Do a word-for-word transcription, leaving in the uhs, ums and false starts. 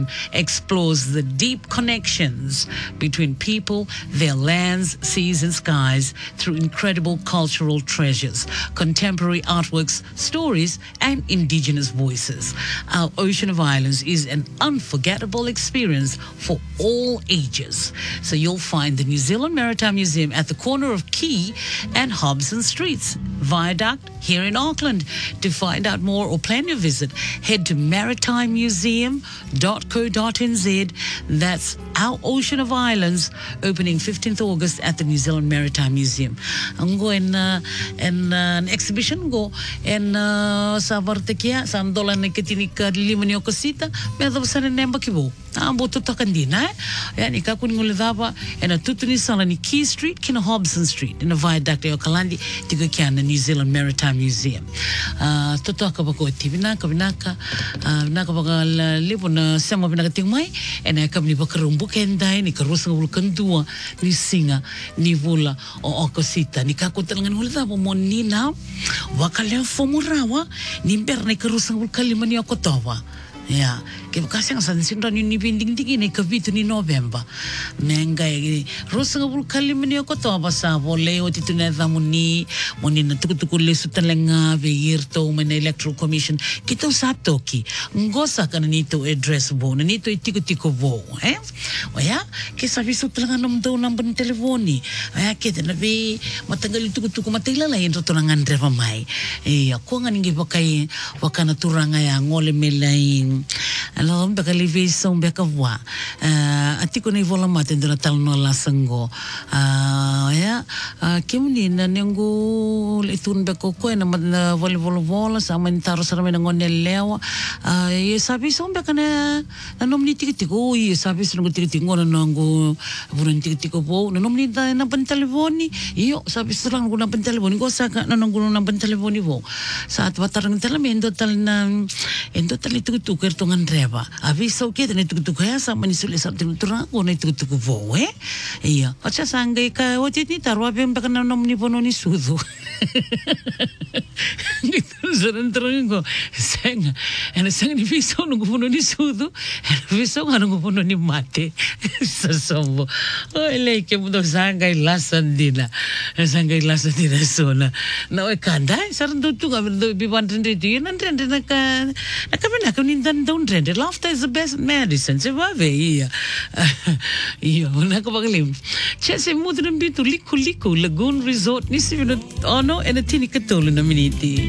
explores the deep connections between people, their lands, seas, and skies through incredible cultural treasures, contemporary artworks, stories, and indigenous voices. Our Ocean of Islands is an unforgettable experience for all ages. So you'll find the New Zealand Maritime Museum at the corner of Quay and Hobson Streets, Viaduct, here in Auckland. To find out more or plan your visit, head to maritime museum dot co dot n z. That's Our Ocean of Islands, opening fifteenth of August at the New Zealand Maritime Museum. Ang go in uh, in uh, an exhibition go in uh, sa Vartekia, sa Andola na kitinika lima ni okasita, medo sa nemba kibo. Ah, boto takandina. Yan ikakun ngulidaba and a tutuni sala ni Quay Street, kina Hobson Street, in a viaduct o Kalandi tigo kian the New Zealand Maritime Museum. Ah, toto akabako tibinaka binaka, ah naka baga libo na sama binaka tingmai, and I come ni bakarumbu kendai ni karusang bulkandua ni singa ni vula o okosita ni kakutangan ngulidaba mo ni na wakale fomurawa ni berne karusang bulkalima ni okotawa. Ya, ke kasi ang sansin ran ni binding digi ni kabitu ni November. Menga e rosang bul kalimani ko to basa vole o tituneda muni muni na tukutuku le sutalenga veirto men electoral commission kito satoki ngosa kana nito address bo na nito itiko-tiko bo eh oya ke sabi sutlangan nom do number telefoni oya ke na be matagal tukutuku matila lain to nangan reva mai eh ako nga ningi bakay wakana turanga ya ngole melain alom bakali visong bakawa atiko na ivola maten dona talno la sango ya kimni na nengo itun bako ko na vol vol vol sa mentaro sa men ngone lewa ye sabi som bakana na nomni tikitiko ye sabi sa tikitiko ngona nango buran tikitiko bo na nomni na ban telefoni iyo sabi sa lang na ban telefoni ko sa na nango na ban telefoni bo sa at batarang telemendo tal na endo tal itu kertongan reba aviso ke na itu kaya sa manisuli sa tinutura ko na itu ko vo eh iya acha sangai ka oti ni tarwa bem bakana nomni bono ni sudu gitu zaran trango senga ena senga ni viso no bono ni sudu viso ngano bono ni mate sa sombo ole ke mundo sangai lasan dina sangai lasan dina sona na o kanda saran tu ga bi bandende di nan rende na ka na ka na ka ni dan don't rende laughter is the best medicine se va ve ia ia na ka baglim chese mudren bitu liku liku lagoon resort ni sivino ono ena tini katolo na miniti